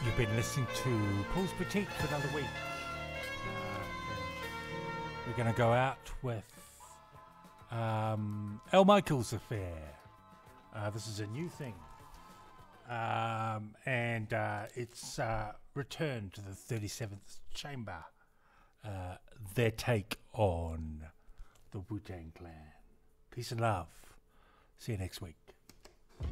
You've been listening to Paul's Boutique for another week. We're going to go out with El Michaels Affair. This is a new thing. And it's Return to the 37th Chamber. Their take on the Wu-Tang Clan. Peace and love. See you next week.